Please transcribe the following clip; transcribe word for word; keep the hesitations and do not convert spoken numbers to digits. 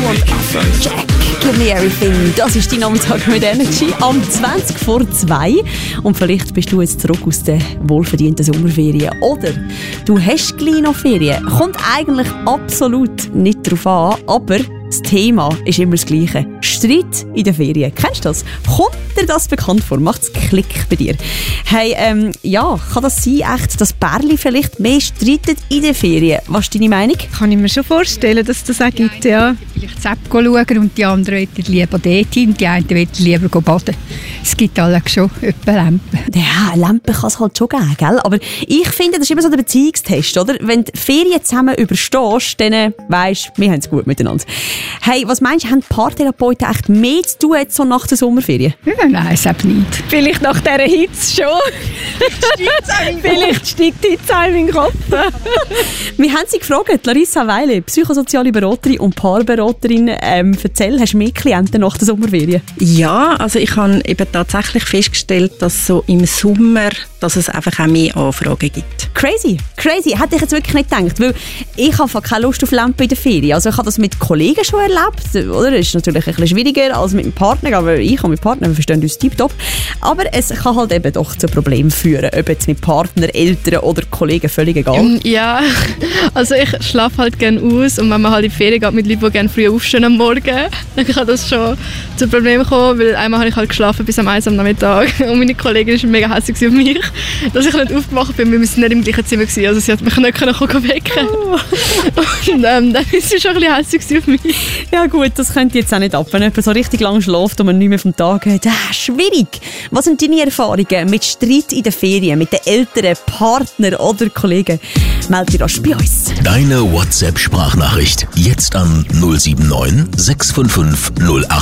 und Jack, give me everything. Das ist dein Nachmittag mit Energy am zwanzig vor zwei. Und vielleicht bist du jetzt zurück aus den wohlverdienten Sommerferien. Oder du hast gleich noch Ferien. Kommt eigentlich absolut nicht drauf an, aber das Thema ist immer das Gleiche. Streit in den Ferien. Kennst du das? Kommt dir das bekannt vor? Macht es Klick bei dir? Hey, ähm, ja, kann das sein, echt, dass Pärchen vielleicht mehr streiten in den Ferien? Was ist deine Meinung? Kann ich mir schon vorstellen, dass das auch gibt, ja. Vielleicht Sepp schauen und die anderen wollen lieber dort hin und die einen wollen lieber baden. Es gibt alle schon etwa Lampen. Ja, Lampen kann es halt schon geben, gell? Aber ich finde, das ist immer so der Beziehungstest, oder? Wenn du Ferien zusammen überstehst, dann weisst du, wir haben es gut miteinander. Hey, was meinst du, haben Paartherapeuten echt mehr zu tun jetzt so nach der Sommerferien? Ja, nein, Sepp nicht. Vielleicht nach dieser Hitze schon. Vielleicht steigt die Hitze in meinen Kopf. Wir haben sie gefragt, Larissa Weile, psychosoziale Beraterin und Paarberaterin. Ähm, erzähl, hast du mehr Klienten nach der Sommerferien? Ja, also ich habe eben tatsächlich festgestellt, dass so im Sommer, dass es einfach auch mehr Anfragen gibt. Crazy, crazy. Hätte ich jetzt wirklich nicht gedacht, weil ich habe keine Lust auf Lampen in der Ferien. Also ich habe das mit Kollegen schon erlebt, oder? Das ist natürlich ein bisschen schwieriger als mit dem Partner, aber ich und mein Partner, wir verstehen uns tiptop. Aber es kann halt eben doch zu Problemen führen, ob jetzt mit Partner, Eltern oder Kollegen, völlig egal. Ja, also ich schlafe halt gerne aus und wenn man halt in die Ferien geht mit Leuten, die gerne früh aufstehen am Morgen, dann kann das schon zu Problemen kommen, weil einmal habe ich halt geschlafen bis am eins am Nachmittag und meine Kollegin war mega hässlich auf mich, dass ich nicht aufgewacht bin, wir waren nicht im gleichen Zimmer gewesen, also sie hat mich nicht können wecken. Oh. Und ähm, dann ist sie schon ein bisschen hässlich auf mich. Ja gut, das könnte jetzt auch nicht ab, wenn jemand so richtig lang schläft und man nicht mehr vom Tag hat. Ah, schwierig. Was sind deine Erfahrungen mit Streit in den Ferien, mit den Eltern, Partnern oder Kollegen? Meld dich rasch bei uns. Deine WhatsApp-Sprachnachricht jetzt an null sieben neun sechs fünf fünf null acht.